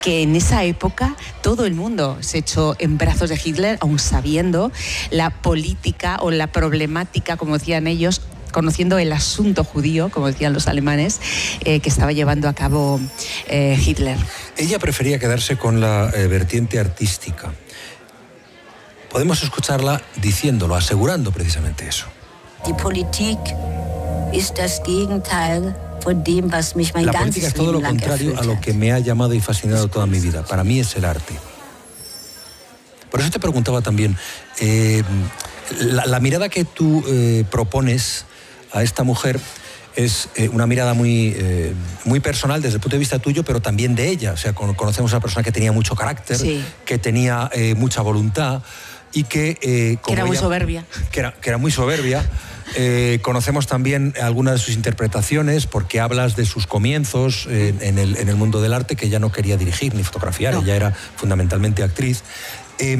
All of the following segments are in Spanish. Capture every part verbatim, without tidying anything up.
que en esa época todo el mundo se echó en brazos de Hitler, aun sabiendo la política o la problemática, como decían ellos, conociendo el asunto judío, como decían los alemanes, eh, que estaba llevando a cabo eh, Hitler. Ella prefería quedarse con la eh, vertiente artística. Podemos escucharla diciéndolo, asegurando precisamente eso. Die Politik ist das Gegenteil von dem, was mich mein La política es todo lo contrario a lo que me ha llamado y fascinado toda mi vida. Para mí es el arte. Por eso te preguntaba también, eh, la, la mirada que tú eh, propones a esta mujer es eh, una mirada muy, eh, muy personal desde el punto de vista tuyo, pero también de ella. O sea, conocemos a una persona que tenía mucho carácter, sí, que tenía eh, mucha voluntad y que... Eh, como que era muy ella, soberbia. Que era, que era muy soberbia. Eh, conocemos también algunas de sus interpretaciones porque hablas de sus comienzos eh, en, el, en el mundo del arte, que ella no quería dirigir ni fotografiar, no. Ella era fundamentalmente actriz. Eh,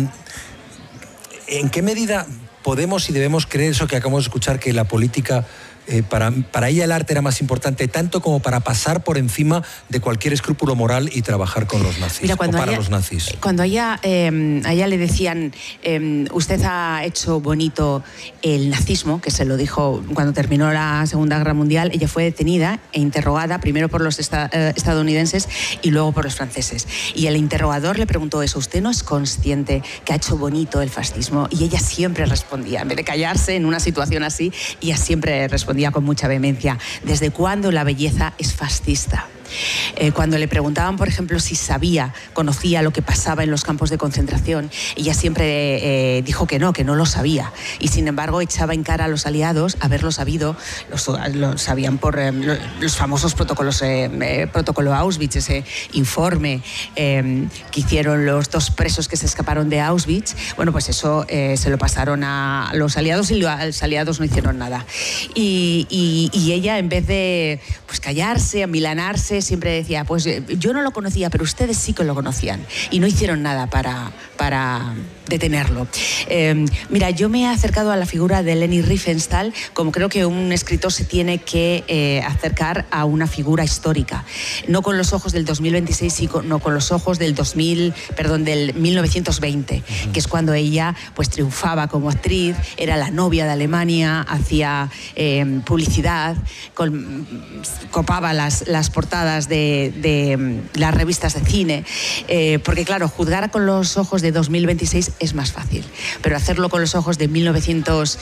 ¿En qué medida podemos y debemos creer eso que acabamos de escuchar, que la política... Eh, para, para ella el arte era más importante tanto como para pasar por encima de cualquier escrúpulo moral y trabajar con los nazis? Mira, cuando o para ella, los nazis. Cuando a ella, eh, a ella le decían, eh, usted ha hecho bonito el nazismo, que se lo dijo cuando terminó la Segunda Guerra Mundial, ella fue detenida e interrogada primero por los esta, eh, estadounidenses y luego por los franceses. Y el interrogador le preguntó eso, ¿usted no es consciente que ha hecho bonito el fascismo? Y ella siempre respondía, en vez de callarse en una situación así, ella siempre respondía con mucha vehemencia, ¿desde cuándo la belleza es fascista? Eh, cuando le preguntaban, por ejemplo, si sabía, conocía lo que pasaba en los campos de concentración, ella siempre eh, dijo que no, que no lo sabía. Y sin embargo echaba en cara a los aliados haberlo sabido, lo sabían por eh, los famosos protocolos, eh, eh, protocolo Auschwitz, ese informe eh, que hicieron los dos presos que se escaparon de Auschwitz. Bueno, pues eso eh, se lo pasaron a los aliados y los aliados no hicieron nada. Y, y, y ella, en vez de pues, callarse, amilanarse, siempre decía, pues yo no lo conocía, pero ustedes sí que lo conocían y no hicieron nada para, para detenerlo. Eh, mira, yo me he acercado a la figura de Leni Riefenstahl como creo que un escritor se tiene que eh, acercar a una figura histórica, no con los ojos del dos mil veintiséis, sino con los ojos del dos mil, perdón, del mil novecientos veinte, que es cuando ella pues triunfaba como actriz, era la novia de Alemania, hacía eh, publicidad, con, copaba las, las portadas De, de las revistas de cine, eh, porque claro, juzgar con los ojos de dos mil veintiséis es más fácil, pero hacerlo con los ojos de mil novecientos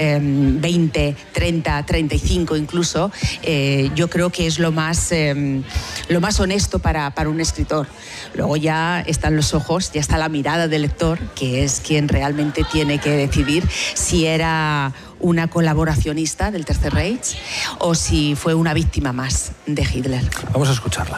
veinte, treinta, treinta y cinco incluso, eh, yo creo que es lo más, eh, lo más honesto para, para un escritor. Luego ya están los ojos, ya está la mirada del lector, que es quien realmente tiene que decidir si era una colaboracionista del Tercer Reich o si fue una víctima más de Hitler. Vamos a escucharla.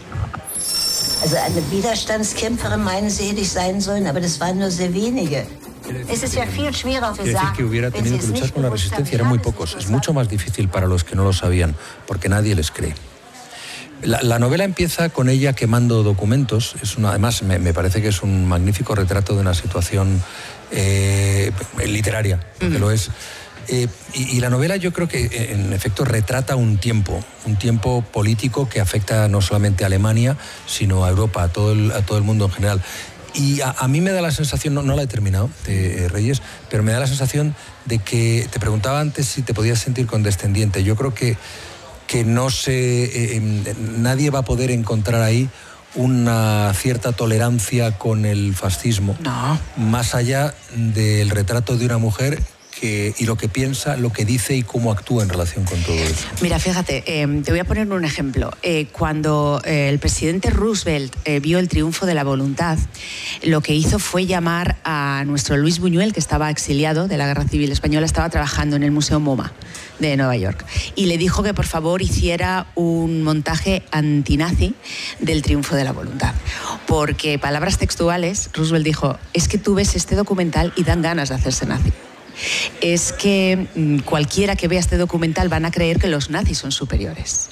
Also eine Widerstandskämpferin meinen sie, hätte ich sein sollen, aber das waren nur sehr wenige. Es ist ja viel schwerer für Decir que hubiera tenido que luchar con la resistencia eran muy pocos. Es mucho más difícil para los que no lo sabían, porque nadie les cree. La, la novela empieza con ella quemando documentos. Es una, además, me, me parece que es un magnífico retrato de una situación eh, literaria, porque mm. lo es. Eh, y, y la novela yo creo que en efecto retrata un tiempo, un tiempo político que afecta no solamente a Alemania, sino a Europa, a todo el, a todo el mundo en general. Y a, a mí me da la sensación, no, no la he terminado, de, eh, Reyes, pero me da la sensación de que, te preguntaba antes si te podías sentir condescendiente. Yo creo que, que no sé, eh, eh, nadie va a poder encontrar ahí una cierta tolerancia con el fascismo, no. Más allá del retrato de una mujer que, y lo que piensa, lo que dice y cómo actúa en relación con todo eso. Mira, fíjate, eh, te voy a poner un ejemplo. Eh, cuando eh, el presidente Roosevelt eh, vio el triunfo de la voluntad, lo que hizo fue llamar a nuestro Luis Buñuel, que estaba exiliado de la Guerra Civil Española, estaba trabajando en el Museo MoMA de Nueva York, y le dijo que por favor hiciera un montaje antinazi del triunfo de la voluntad. Porque, palabras textuales, Roosevelt dijo, es que tú ves este documental y dan ganas de hacerse nazi. Es que mmm, cualquiera que vea este documental van a creer que los nazis son superiores.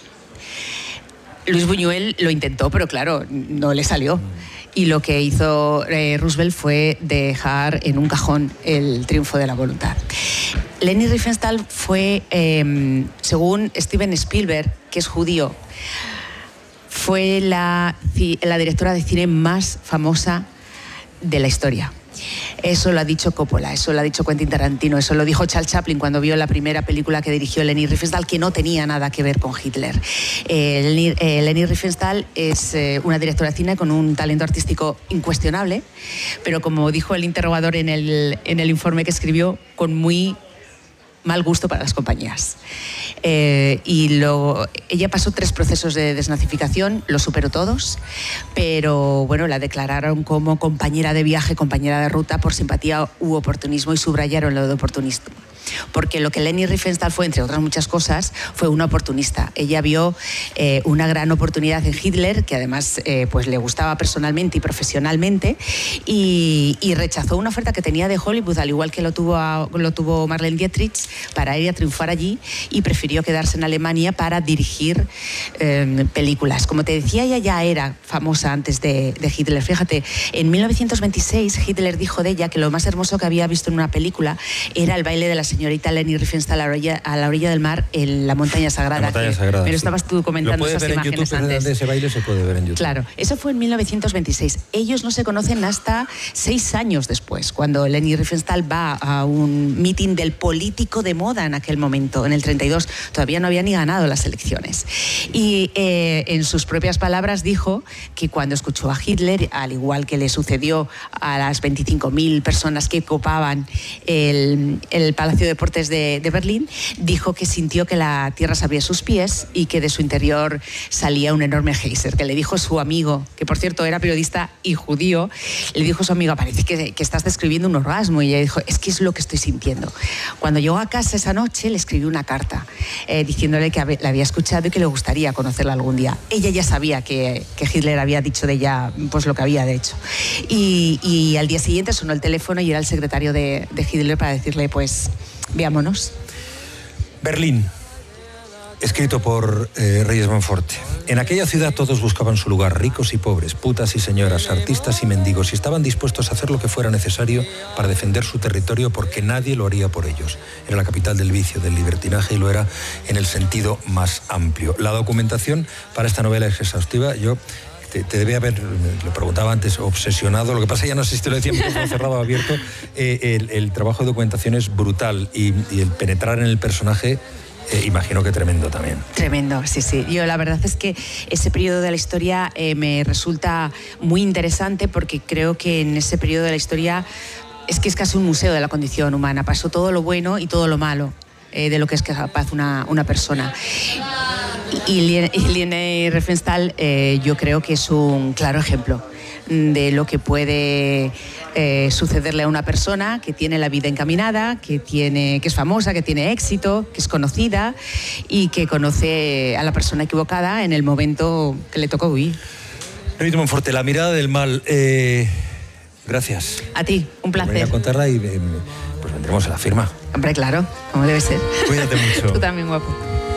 Luis Buñuel lo intentó, pero claro, no le salió. Y lo que hizo eh, Roosevelt fue dejar en un cajón el triunfo de la voluntad. Leni Riefenstahl fue, eh, según Steven Spielberg, que es judío, fue la, la directora de cine más famosa de la historia. Eso lo ha dicho Coppola, eso lo ha dicho Quentin Tarantino, eso lo dijo Charles Chaplin cuando vio la primera película que dirigió Leni Riefenstahl, que no tenía nada que ver con Hitler. Eh, Leni, eh, Leni Riefenstahl es eh, una directora de cine con un talento artístico incuestionable, pero como dijo el interrogador en el, en el informe que escribió, con muy mal gusto para las compañías. Eh, y lo, ella pasó tres procesos de desnazificación, los superó todos, pero bueno, la declararon como compañera de viaje, compañera de ruta por simpatía u oportunismo, y subrayaron lo de oportunismo. Porque lo que Leni Riefenstahl fue, entre otras muchas cosas, fue una oportunista. Ella vio eh, una gran oportunidad en Hitler, que además eh, pues le gustaba personalmente y profesionalmente, y, y rechazó una oferta que tenía de Hollywood, al igual que lo tuvo, a, lo tuvo Marlene Dietrich, para ir a triunfar allí, y prefirió quedarse en Alemania para dirigir eh, películas. Como te decía, ella ya era famosa antes de, de Hitler. Fíjate, en mil novecientos veintiséis Hitler dijo de ella que lo más hermoso que había visto en una película era el baile de la señorita Leni Riefenstahl a la orilla, a la orilla del mar en la montaña sagrada. La montaña sagrada, pero sí. estabas tú comentando esas ver imágenes en YouTube, antes. De ese baile se puede ver en YouTube. Claro, eso fue en mil novecientos veintiséis. Ellos no se conocen hasta seis años después, cuando Leni Riefenstahl va a un meeting del político de moda en aquel momento, en el treinta y dos. Todavía no había ni ganado las elecciones. Y eh, en sus propias palabras dijo que cuando escuchó a Hitler, al igual que le sucedió a las veinticinco mil personas que ocupaban el, el Palacio de Deportes de, de Berlín, dijo que sintió que la tierra se abría a sus pies y que de su interior salía un enorme geyser, que le dijo su amigo, que por cierto era periodista y judío, le dijo su amigo, parece que, que estás describiendo un orgasmo, y ella dijo, es que es lo que estoy sintiendo. Cuando llegó a casa esa noche le escribió una carta eh, diciéndole que la había escuchado y que le gustaría conocerla algún día. Ella ya sabía que, que Hitler había dicho de ella pues lo que había de hecho, y, y al día siguiente sonó el teléfono y era el secretario de, de Hitler para decirle, pues veámonos. Berlín, escrito por eh, Reyes Monforte. En aquella ciudad todos buscaban su lugar, ricos y pobres, putas y señoras, artistas y mendigos, y estaban dispuestos a hacer lo que fuera necesario para defender su territorio, porque nadie lo haría por ellos. Era la capital del vicio, del libertinaje, y lo era en el sentido más amplio. La documentación para esta novela es exhaustiva. Yo te, te debe haber, lo preguntaba antes, obsesionado. Lo que pasa, ya no sé si te lo decía micrófono cerrado o abierto. Eh, el, el trabajo de documentación es brutal, y, y el penetrar en el personaje, Eh, imagino que tremendo también. Tremendo, sí, sí. Yo la verdad es que ese periodo de la historia eh, me resulta muy interesante, porque creo que en ese periodo de la historia es que es casi un museo de la condición humana. Pasó todo lo bueno y todo lo malo eh, de lo que es capaz una, una persona. Y Leni Riefenstahl eh, yo creo que es un claro ejemplo de lo que puede eh, sucederle a una persona que tiene la vida encaminada, que, tiene, que es famosa, que tiene éxito, que es conocida y que conoce a la persona equivocada en el momento que le tocó huir. Reyes Monforte, La mirada del mal. Eh, gracias. A ti, un placer. Voy a contarla y eh, pues vendremos a la firma. Hombre, claro, como debe ser. Cuídate mucho. Tú también, guapo.